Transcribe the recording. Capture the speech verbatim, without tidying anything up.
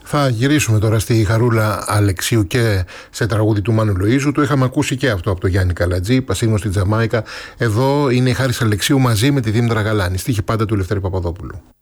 Θα γυρίσουμε τώρα στη Χαρούλα Αλεξίου και σε τραγούδι του Μάνου Λοΐζου. Το είχαμε ακούσει και αυτό από το Γιάννη Καλατζή, Πασίγνω στη Τζαμάικα. Εδώ είναι η Χάρης Αλεξίου μαζί με τη Δήμητρα Γαλάνη. Στίχη πάντα του Λευτέρη Παπαδόπουλου.